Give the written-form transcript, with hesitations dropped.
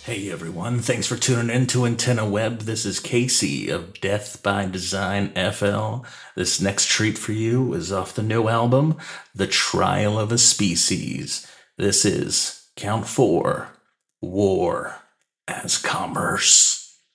Hey everyone, thanks for tuning in to Antenna Web. This is Casey of Death by Design FL. This next treat for you is off the new album, The Trial of a Species. This is Count 4, War as Commerce.